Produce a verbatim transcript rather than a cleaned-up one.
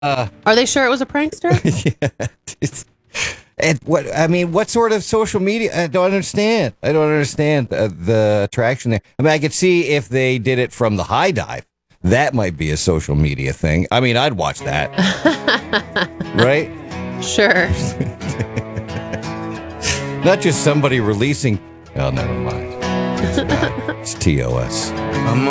Uh, Are they sure it was a prankster? yeah. It's, and what I mean, what sort of social media? I don't understand. I don't understand the, the attraction there. I mean, I could see if they did it from the high dive. That might be a social media thing. I mean, I'd watch that. Right? Sure. Not just somebody releasing. Oh, never mind. It's, not. It's T O S. I'm